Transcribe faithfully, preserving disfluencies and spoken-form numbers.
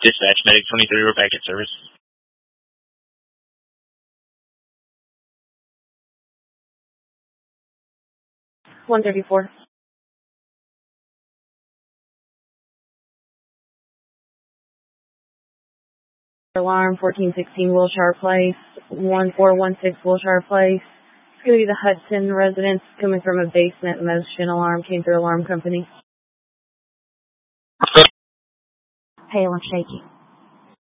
Dispatch, Medic twenty-three, we're back at service. one thirty-four. Alarm fourteen sixteen Wilshire Place, one four one six Wilshire Place. It's going to be the Hudson residence coming from a basement motion alarm. Came through alarm company. Pale and shaky.